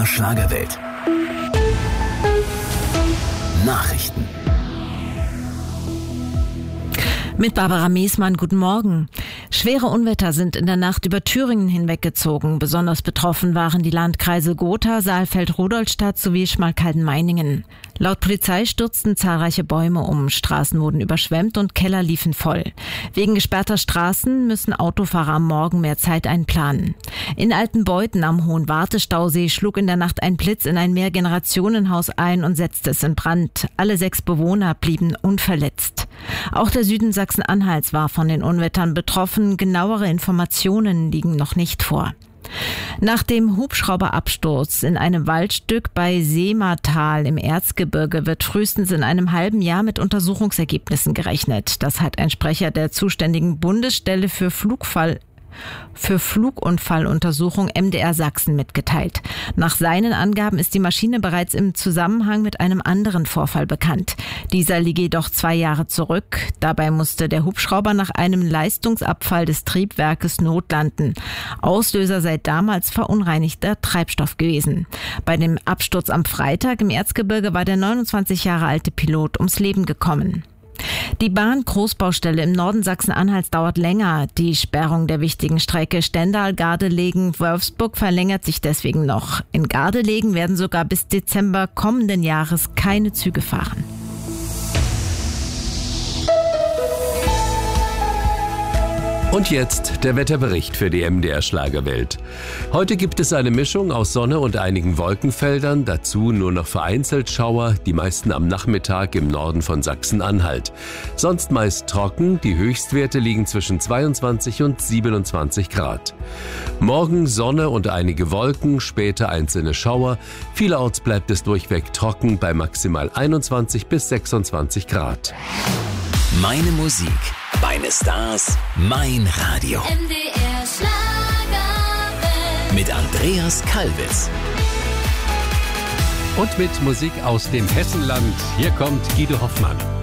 MDR Schlagerwelt. Nachrichten. Mit Barbara Meesmann, guten Morgen. Schwere Unwetter sind in der Nacht über Thüringen hinweggezogen. Besonders betroffen waren die Landkreise Gotha, Saalfeld-Rudolstadt sowie Schmalkalden-Meiningen. Laut Polizei stürzten zahlreiche Bäume um, Straßen wurden überschwemmt und Keller liefen voll. Wegen gesperrter Straßen müssen Autofahrer am Morgen mehr Zeit einplanen. In Altenbeuthen am Hohen Wartestausee schlug in der Nacht ein Blitz in ein Mehrgenerationenhaus ein und setzte es in Brand. Alle 6 Bewohner blieben unverletzt. Auch der Süden Sachsen-Anhalts war von den Unwettern betroffen. Genauere Informationen liegen noch nicht vor. Nach dem Hubschrauberabsturz in einem Waldstück bei Seematal im Erzgebirge wird frühestens in einem halben Jahr mit Untersuchungsergebnissen gerechnet. Das hat ein Sprecher der zuständigen Bundesstelle für Flugunfalluntersuchung MDR Sachsen mitgeteilt. Nach seinen Angaben ist die Maschine bereits im Zusammenhang mit einem anderen Vorfall bekannt. Dieser liege jedoch 2 Jahre zurück. Dabei musste der Hubschrauber nach einem Leistungsabfall des Triebwerkes notlanden. Auslöser sei damals verunreinigter Treibstoff gewesen. Bei dem Absturz am Freitag im Erzgebirge war der 29 Jahre alte Pilot ums Leben gekommen. Die Bahn-Großbaustelle im Norden Sachsen-Anhalts dauert länger. Die Sperrung der wichtigen Strecke Stendal-Gardelegen-Wolfsburg verlängert sich deswegen noch. In Gardelegen werden sogar bis Dezember kommenden Jahres keine Züge fahren. Und jetzt der Wetterbericht für die MDR Schlagerwelt. Heute gibt es eine Mischung aus Sonne und einigen Wolkenfeldern, dazu nur noch vereinzelt Schauer, die meisten am Nachmittag im Norden von Sachsen-Anhalt. Sonst meist trocken, die Höchstwerte liegen zwischen 22 und 27 Grad. Morgen Sonne und einige Wolken, später einzelne Schauer. Vielerorts bleibt es durchweg trocken bei maximal 21 bis 26 Grad. Meine Musik, meine Stars, mein Radio. MDR Schlagerwelt. Mit Andreas Kalwitz. Und mit Musik aus dem Hessenland. Hier kommt Guido Hoffmann.